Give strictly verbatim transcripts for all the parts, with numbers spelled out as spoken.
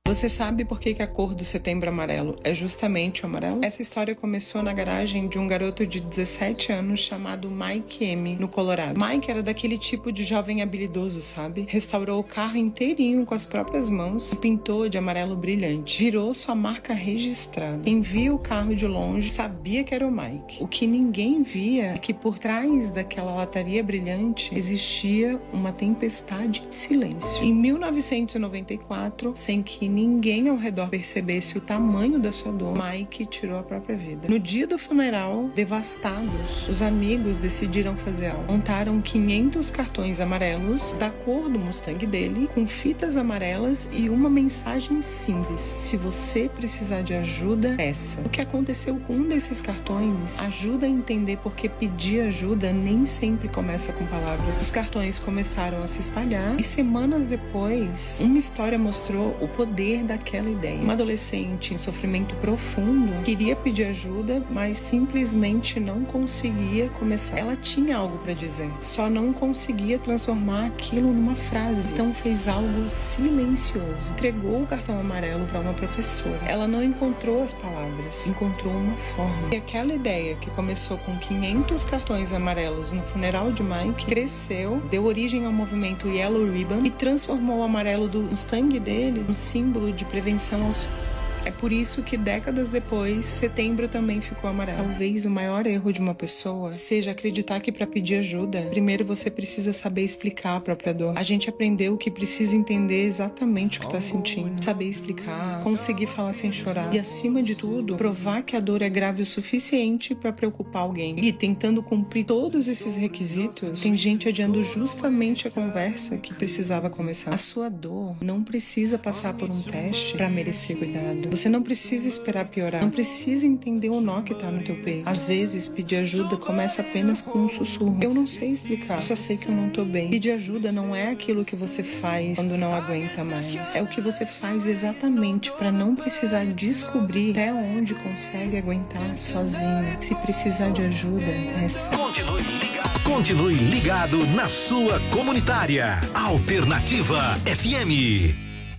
Você sabe por que, que a cor do Setembro Amarelo é justamente o amarelo? Essa história começou na garagem de um garoto de dezessete anos chamado Mike M, no Colorado. Mike era daquele tipo de jovem habilidoso, sabe? Restaurou o carro inteirinho com as próprias mãos e pintou de amarelo brilhante. Virou sua marca registrada. Quem via o carro de longe sabia que era o Mike. O que ninguém via é que por trás daquela lataria brilhante existia uma tempestade em silêncio. Em mil novecentos e noventa e quatro, sem que ninguém ao redor percebesse o tamanho da sua dor, Mike tirou a própria vida. No dia do funeral, devastados, os amigos decidiram fazer algo. Montaram quinhentos cartões amarelos da cor do Mustang dele, com fitas amarelas e uma mensagem simples: se você precisar de ajuda, peça. O que aconteceu com um desses cartões ajuda a entender porque pedir ajuda nem sempre começa com palavras. Os cartões começaram a se espalhar e semanas depois, uma história mostrou o poder daquela ideia. Uma adolescente em sofrimento profundo queria pedir ajuda, mas simplesmente não conseguia começar. Ela tinha algo para dizer, só não conseguia transformar aquilo numa frase. Então fez algo silencioso. Entregou o cartão amarelo para uma professora. Ela não encontrou as palavras, encontrou uma forma. E aquela ideia que começou com quinhentos cartões amarelos no funeral de Mike cresceu, deu origem ao movimento Yellow Ribbon e transformou o amarelo do Mustang dele num símbolo de prevenção ao suicídio. É por isso que décadas depois, setembro também ficou amarelo. Talvez o maior erro de uma pessoa seja acreditar que para pedir ajuda, primeiro você precisa saber explicar a própria dor. A gente aprendeu que precisa entender exatamente o que está sentindo, saber explicar, conseguir falar sem chorar e, acima de tudo, provar que a dor é grave o suficiente para preocupar alguém. E tentando cumprir todos esses requisitos, tem gente adiando justamente a conversa que precisava começar. A sua dor não precisa passar por um teste para merecer cuidado. Você não precisa esperar piorar, não precisa entender o nó que tá no teu peito. Às vezes, pedir ajuda começa apenas com um sussurro: eu não sei explicar, eu só sei que eu não tô bem. Pedir ajuda não é aquilo que você faz quando não aguenta mais. É o que você faz exatamente para não precisar descobrir até onde consegue aguentar sozinho. Se precisar de ajuda, peça. Continue ligado. Continue ligado na sua comunitária. Alternativa F M.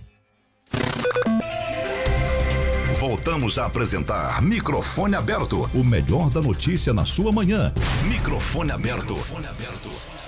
Voltamos a apresentar Microfone Aberto. O melhor da notícia na sua manhã. Microfone Aberto. Microfone aberto.